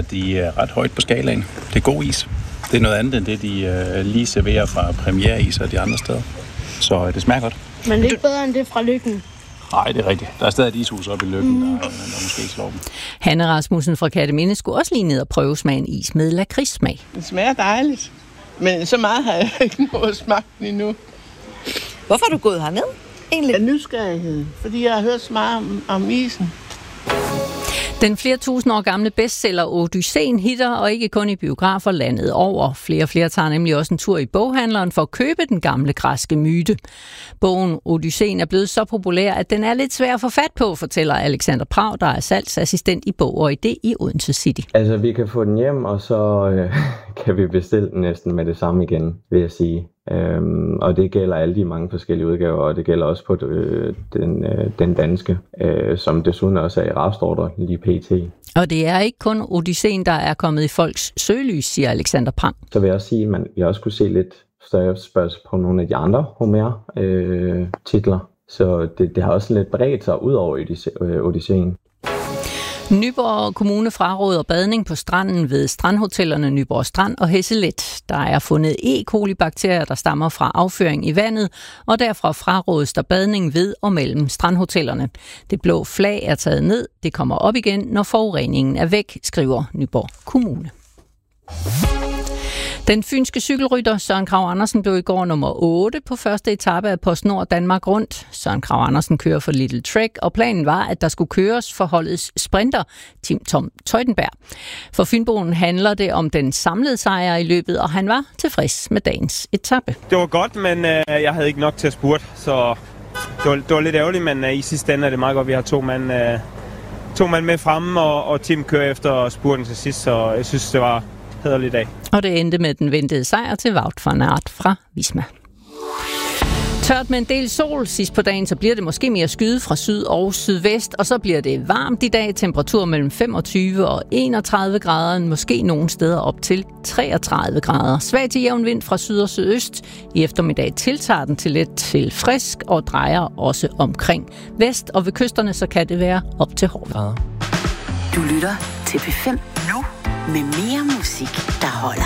at de er ret højt på skalaen. Det er god is. Det er noget andet end det, de lige serverer fra premiereis og de andre steder. Så det smager godt. Men det er ikke bedre end det fra Lykken? Nej, det er rigtigt. Der er stadig et ishus oppe i Lykken, der måske slår dem. Hanne Rasmussen fra Kerteminde skulle også lige ned og prøve smagen is med lakridssmag. Det smager dejligt, men så meget har jeg ikke nået smagt endnu. Hvorfor er du gået herned, egentlig? Af nysgerrighed, fordi jeg har hørt så meget om isen. Den flere tusind år gamle bestseller Odysseen hitter, og ikke kun i biografer landet over. Flere og flere tager nemlig også en tur i boghandleren for at købe den gamle græske myte. Bogen Odysseen er blevet så populær, at den er lidt svær at få fat på, fortæller Alexander Prag, der er salgsassistent i Bog og Idé i Odense City. Altså, vi kan få den hjem, og så kan vi bestille den næsten med det samme igen, vil jeg sige. Og det gælder alle de mange forskellige udgaver, og det gælder også på den danske, som desuden også er i restordre lige pt. Og det er ikke kun Odysseen, der er kommet i folks søgelys, siger Alexander Prang. Så vil jeg også sige, at vi også kunne se lidt større spørgsmål på nogle af de andre Homer-titler. Så det har også lidt bredt sig ud over Odysseen. Nyborg Kommune fraråder badning på stranden ved strandhotellerne Nyborg Strand og Hesselet. Der er fundet E. coli-bakterier, der stammer fra afføring i vandet, og derfra frarådes der badning ved og mellem strandhotellerne. Det blå flag er taget ned. Det kommer op igen, når forureningen er væk, skriver Nyborg Kommune. Den fynske cykelrytter Søren Kragh Andersen blev i går nummer 8 på første etape af PostNord Danmark Rundt. Søren Kragh Andersen kører for Little Trek, og planen var, at der skulle køres for holdets sprinter, Tim Tom Teutenberg. For Fynboen handler det om den samlede sejr i løbet, og han var tilfreds med dagens etape. Det var godt, men jeg havde ikke nok til at spurte, så det var lidt ærgerligt, men i sidste ende er det meget godt, at vi har to mand med fremme, og Tim kører efter spurten til sidst, så jeg synes, det var hæderlig dag. Og det endte med den ventede sejr til Wout van Aert fra Visma. Tørt med en del sol sidst på dagen, så bliver det måske mere skyde fra syd og sydvest, og så bliver det varmt i dag. Temperatur mellem 25 og 31 grader, måske nogle steder op til 33 grader. Svag til jævn vind fra syd og sydøst. I eftermiddag tiltager den til let til frisk og drejer også omkring vest, og ved kysterne så kan det være op til hårdt grader. Du lytter til P5 nu med mere musik, der holder.